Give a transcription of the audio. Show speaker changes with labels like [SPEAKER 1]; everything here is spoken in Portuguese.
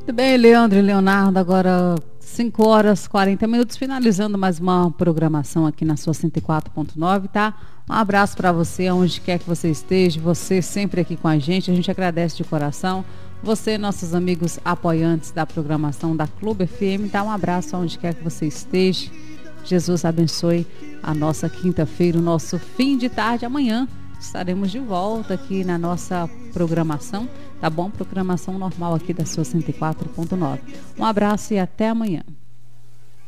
[SPEAKER 1] Muito bem, Leandro e Leonardo, agora 5 horas e 40 minutos, finalizando mais uma programação aqui na sua 104.9, tá? Um abraço para você, onde quer que você esteja, você sempre aqui com a gente agradece de coração. Você, nossos amigos apoiantes da programação da Clube FM, tá? Um abraço onde quer que você esteja. Jesus abençoe a nossa quinta-feira, o nosso fim de tarde. Amanhã estaremos de volta aqui na nossa programação, tá bom? Programação normal aqui da sua 104.9. Um abraço e até amanhã.